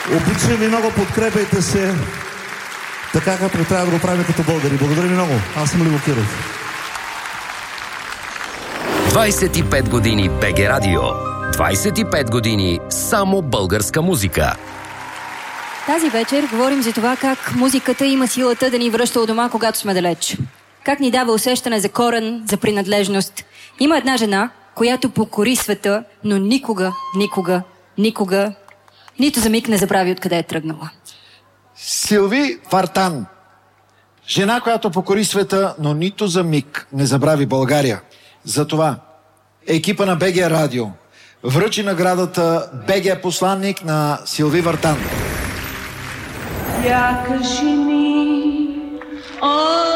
Обичам ви много, подкрепяйте се така, както трябва да го правим като българи. Благодаря ви много. Аз съм Любо Киров. 25 години БГ Радио. 25 години само българска музика. Тази вечер говорим за това как музиката има силата да ни връща у дома, когато сме далеч. Как ни дава усещане за корен, за принадлежност. Има една жена, която покори света, но никога, нито за миг не забрави откъде е тръгнала. Силви Вартан. Жена, която покори света, но нито за миг не забрави България. Затова екипа на БГ Радио връчи наградата БГ посланник на Силви Вартан. Кажи ми,